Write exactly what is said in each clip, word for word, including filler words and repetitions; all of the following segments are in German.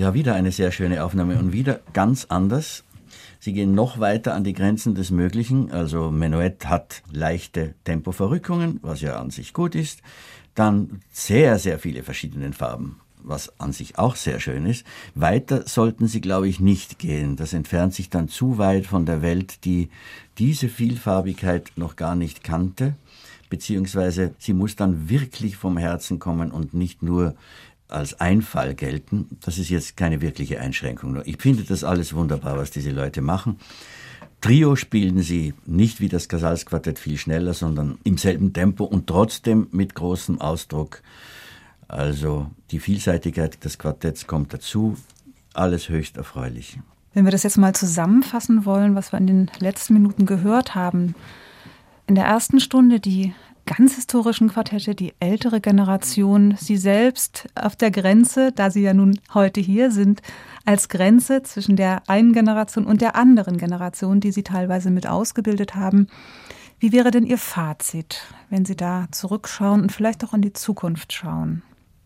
Ja, wieder eine sehr schöne Aufnahme und wieder ganz anders. Sie gehen noch weiter an die Grenzen des Möglichen. Also Menuett hat leichte Tempoverrückungen, was ja an sich gut ist. Dann sehr, sehr viele verschiedene Farben, was an sich auch sehr schön ist. Weiter sollten Sie, glaube ich, nicht gehen. Das entfernt sich dann zu weit von der Welt, die diese Vielfarbigkeit noch gar nicht kannte. Beziehungsweise sie muss dann wirklich vom Herzen kommen und nicht nur als Einfall gelten. Das ist jetzt keine wirkliche Einschränkung. Ich finde das alles wunderbar, was diese Leute machen. Trio spielen sie nicht wie das Casals-Quartett viel schneller, sondern im selben Tempo und trotzdem mit großem Ausdruck. Also die Vielseitigkeit des Quartetts kommt dazu. Alles höchst erfreulich. Wenn wir das jetzt mal zusammenfassen wollen, was wir in den letzten Minuten gehört haben. In der ersten Stunde die ganz historischen Quartette, die ältere Generation, Sie selbst auf der Grenze, da Sie ja nun heute hier sind, als Grenze zwischen der einen Generation und der anderen Generation, die Sie teilweise mit ausgebildet haben. Wie wäre denn Ihr Fazit, wenn Sie da zurückschauen und vielleicht auch in die Zukunft schauen?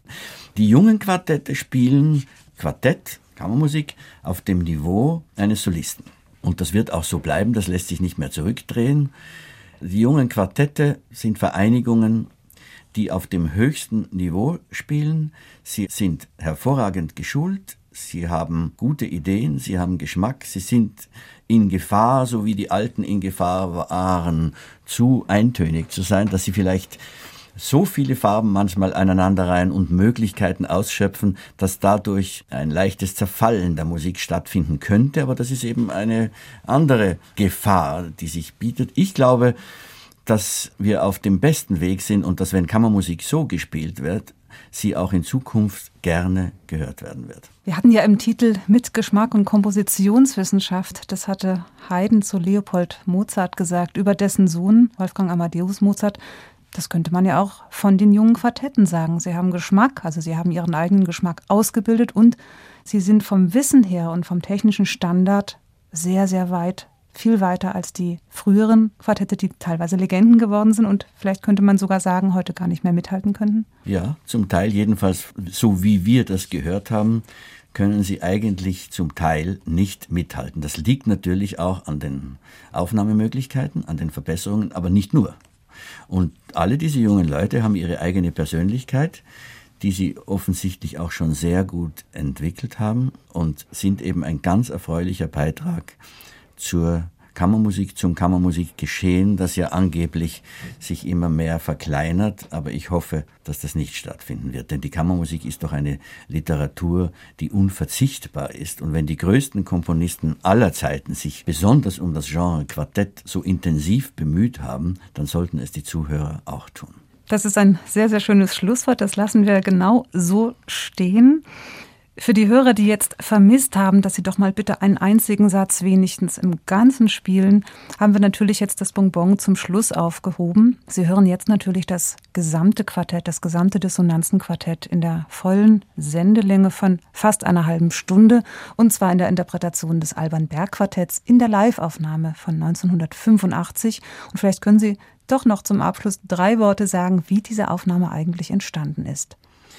Die jungen Quartette spielen Quartett, Kammermusik, auf dem Niveau eines Solisten. Und das wird auch so bleiben, das lässt sich nicht mehr zurückdrehen. Die jungen Quartette sind Vereinigungen, die auf dem höchsten Niveau spielen. Sie sind hervorragend geschult, sie haben gute Ideen, sie haben Geschmack, sie sind in Gefahr, so wie die Alten in Gefahr waren, zu eintönig zu sein, dass sie vielleicht so viele Farben manchmal aneinanderreihen und Möglichkeiten ausschöpfen, dass dadurch ein leichtes Zerfallen der Musik stattfinden könnte. Aber das ist eben eine andere Gefahr, die sich bietet. Ich glaube, dass wir auf dem besten Weg sind und dass, wenn Kammermusik so gespielt wird, sie auch in Zukunft gerne gehört werden wird. Wir hatten ja im Titel mit Geschmack und Kompositionswissenschaft, das hatte Haydn zu Leopold Mozart gesagt, über dessen Sohn Wolfgang Amadeus Mozart. Das könnte man ja auch von den jungen Quartetten sagen. Sie haben Geschmack, also sie haben ihren eigenen Geschmack ausgebildet und sie sind vom Wissen her und vom technischen Standard sehr, sehr weit, viel weiter als die früheren Quartette, die teilweise Legenden geworden sind und vielleicht könnte man sogar sagen, heute gar nicht mehr mithalten könnten. Ja, zum Teil jedenfalls, so wie wir das gehört haben, können sie eigentlich zum Teil nicht mithalten. Das liegt natürlich auch an den Aufnahmemöglichkeiten, an den Verbesserungen, aber nicht nur. Und alle diese jungen Leute haben ihre eigene Persönlichkeit, die sie offensichtlich auch schon sehr gut entwickelt haben und sind eben ein ganz erfreulicher Beitrag zur Kammermusik, zum Kammermusikgeschehen, das ja angeblich sich immer mehr verkleinert. Aber ich hoffe, dass das nicht stattfinden wird. Denn die Kammermusik ist doch eine Literatur, die unverzichtbar ist. Und wenn die größten Komponisten aller Zeiten sich besonders um das Genre Quartett so intensiv bemüht haben, dann sollten es die Zuhörer auch tun. Das ist ein sehr, sehr schönes Schlusswort. Das lassen wir genau so stehen. Für die Hörer, die jetzt vermisst haben, dass sie doch mal bitte einen einzigen Satz wenigstens im Ganzen spielen, haben wir natürlich jetzt das Bonbon zum Schluss aufgehoben. Sie hören jetzt natürlich das gesamte Quartett, das gesamte Dissonanzenquartett in der vollen Sendelänge von fast einer halben Stunde und zwar in der Interpretation des Alban Berg Quartetts in der Live-Aufnahme von neunzehnhundertfünfundachtzig. Und vielleicht können Sie doch noch zum Abschluss drei Worte sagen, wie diese Aufnahme eigentlich entstanden ist.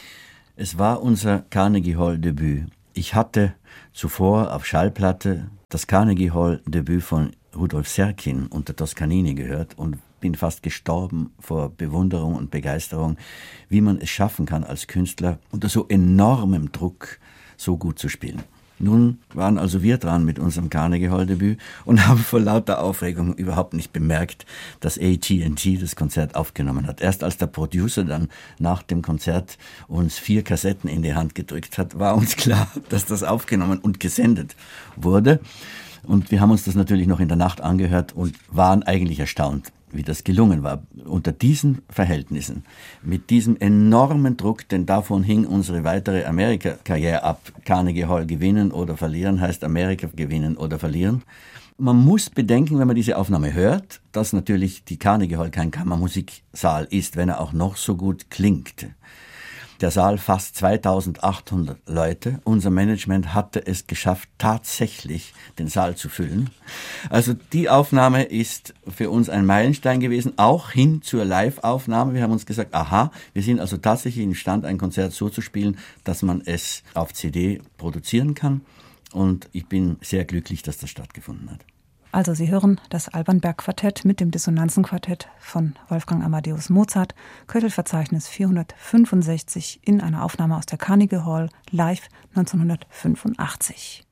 Es war unser Carnegie Hall Debüt. Ich hatte zuvor auf Schallplatte das Carnegie Hall Debüt von Rudolf Serkin unter Toscanini gehört und bin fast gestorben vor Bewunderung und Begeisterung, wie man es schaffen kann als Künstler unter so enormem Druck so gut zu spielen. Nun waren also wir dran mit unserem Carnegie Hall Debüt und haben vor lauter Aufregung überhaupt nicht bemerkt, dass A T and T das Konzert aufgenommen hat. Erst als der Producer dann nach dem Konzert uns vier Kassetten in die Hand gedrückt hat, war uns klar, dass das aufgenommen und gesendet wurde. Und wir haben uns das natürlich noch in der Nacht angehört und waren eigentlich erstaunt, wie das gelungen war. Unter diesen Verhältnissen, mit diesem enormen Druck, denn davon hing unsere weitere Amerika-Karriere ab. Carnegie Hall gewinnen oder verlieren heißt Amerika gewinnen oder verlieren. Man muss bedenken, wenn man diese Aufnahme hört, dass natürlich die Carnegie Hall kein Kammermusiksaal ist, wenn er auch noch so gut klingt. Der Saal fasst zweitausendachthundert Leute. Unser Management hatte es geschafft, tatsächlich den Saal zu füllen. Also die Aufnahme ist für uns ein Meilenstein gewesen, auch hin zur Live-Aufnahme. Wir haben uns gesagt, aha, wir sind also tatsächlich imstande, ein Konzert so zu spielen, dass man es auf C D produzieren kann. Und ich bin sehr glücklich, dass das stattgefunden hat. Also Sie hören das Alban Berg Quartett mit dem Dissonanzenquartett von Wolfgang Amadeus Mozart, Köchelverzeichnis vierhundertfünfundsechzig in einer Aufnahme aus der Carnegie Hall live neunzehnhundertfünfundachtzig.